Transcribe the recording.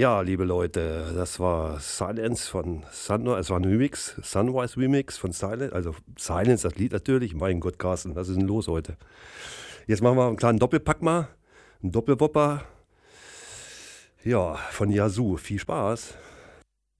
Ja, liebe Leute, das war Silence von Sunrise. Es war ein Remix, Sunrise Remix von Silence. Also Silence, das Lied natürlich. Mein Gott, Carsten, was ist denn los heute? Jetzt machen wir einen kleinen Doppelpack mal. Einen Doppelwopper. Ja, von Yazoo. Viel Spaß.